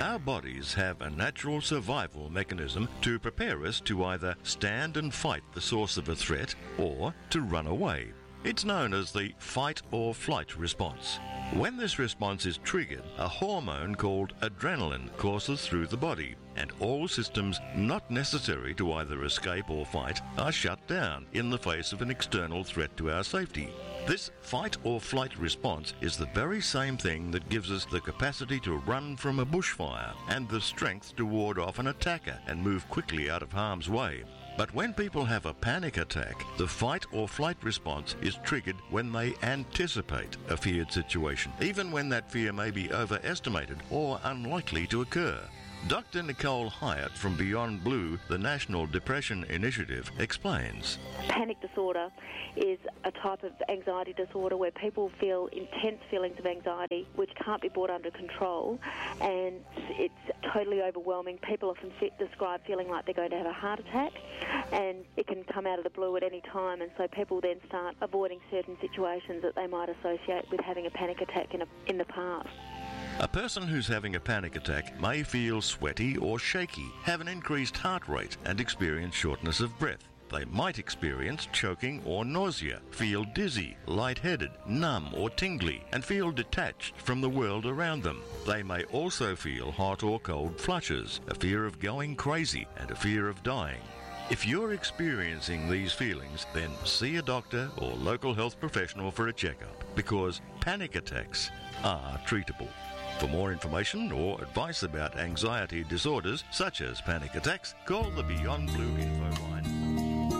Our bodies have a natural survival mechanism to prepare us to either stand and fight the source of a threat or to run away. It's known as the fight or flight response. When this response is triggered, a hormone called adrenaline courses through the body, and all systems not necessary to either escape or fight are shut down in the face of an external threat to our safety. This fight or flight response is the very same thing that gives us the capacity to run from a bushfire and the strength to ward off an attacker and move quickly out of harm's way. But when people have a panic attack, the fight or flight response is triggered when they anticipate a feared situation, even when that fear may be overestimated or unlikely to occur. Dr. Nicole Hyatt from Beyond Blue, the National Depression Initiative, explains. Panic disorder is a type of anxiety disorder where people feel intense feelings of anxiety which can't be brought under control, and it's totally overwhelming. People often describe feeling like they're going to have a heart attack, and it can come out of the blue at any time, and so people then start avoiding certain situations that they might associate with having a panic attack in the past. A person who's having a panic attack may feel sweaty or shaky, have an increased heart rate, and experience shortness of breath. They might experience choking or nausea, feel dizzy, lightheaded, numb or tingly, and feel detached from the world around them. They may also feel hot or cold flushes, a fear of going crazy, and a fear of dying. If you're experiencing these feelings, then see a doctor or local health professional for a checkup, because panic attacks are treatable. For more information or advice about anxiety disorders such as panic attacks, call the Beyond Blue info line